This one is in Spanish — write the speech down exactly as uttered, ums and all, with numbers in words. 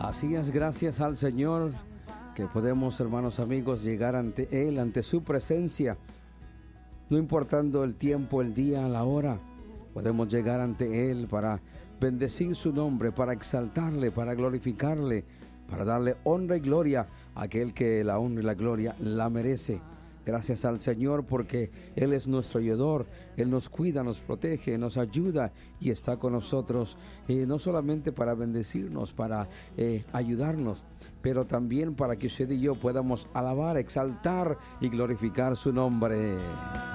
Así es, gracias al Señor que podemos, hermanos amigos, llegar ante Él, ante su presencia. No importando el tiempo, el día, la hora, podemos llegar ante Él para bendecir su nombre, para exaltarle, para glorificarle, para darle honra y gloria a aquel que la honra y la gloria la merece. Gracias al Señor porque Él es nuestro ayudador, Él nos cuida, nos protege, nos ayuda y está con nosotros, eh, no solamente para bendecirnos, para eh, ayudarnos, pero también para que usted y yo podamos alabar, exaltar y glorificar su nombre.